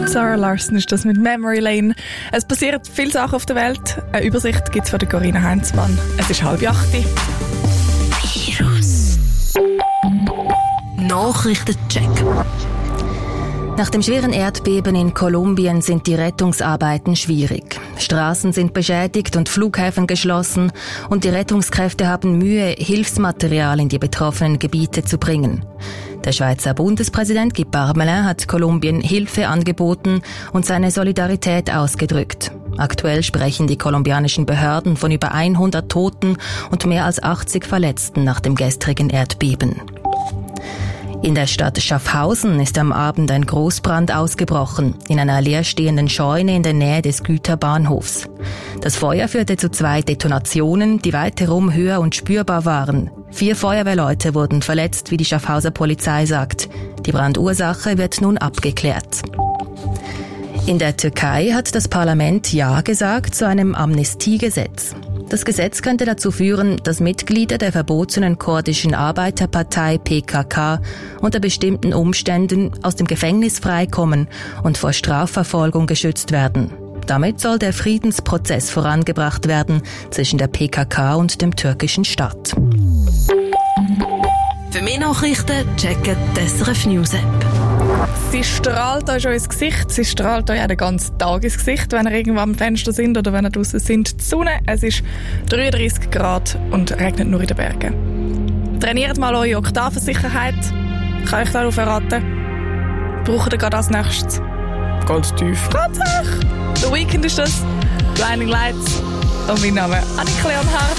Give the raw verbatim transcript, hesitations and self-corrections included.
Sarah Larson ist das mit Memory Lane. Es passieren viele Sachen auf der Welt. Eine Übersicht gibt es von der Corinna Heinzmann. Es ist halb acht. Virus. Nachrichtencheck. Nach dem schweren Erdbeben in Kolumbien sind die Rettungsarbeiten schwierig. Straßen sind beschädigt und Flughäfen geschlossen und die Rettungskräfte haben Mühe, Hilfsmaterial in die betroffenen Gebiete zu bringen. Der Schweizer Bundespräsident Guy Parmelin hat Kolumbien Hilfe angeboten und seine Solidarität ausgedrückt. Aktuell sprechen die kolumbianischen Behörden von über hundert Toten und mehr als achtzig Verletzten nach dem gestrigen Erdbeben. In der Stadt Schaffhausen ist am Abend ein Großbrand ausgebrochen, in einer leerstehenden Scheune in der Nähe des Güterbahnhofs. Das Feuer führte zu zwei Detonationen, die weit herum höher und spürbar waren. Vier Feuerwehrleute wurden verletzt, wie die Schaffhauser Polizei sagt. Die Brandursache wird nun abgeklärt. In der Türkei hat das Parlament Ja gesagt zu einem Amnestiegesetz. Das Gesetz könnte dazu führen, dass Mitglieder der verbotenen kurdischen Arbeiterpartei P K K unter bestimmten Umständen aus dem Gefängnis freikommen und vor Strafverfolgung geschützt werden. Damit soll der Friedensprozess vorangebracht werden zwischen der P K K und dem türkischen Staat. Für mehr Nachrichten checken die S R F News App. Sie strahlt euch schon ins Gesicht. Sie strahlt euch auch den ganzen Tag ins Gesicht, wenn ihr irgendwo am Fenster sind oder wenn ihr draußen sind. Die Sonne, es ist dreiunddreissig Grad und regnet nur in den Bergen. Trainiert mal eure Oktavensicherheit. Kann ich darauf verraten. Braucht ihr gerade als nächstes? Ganz tief. Ganz hoch. The Weekend ist das. Blinding Lights. Und mein Name Annika Leonhardt.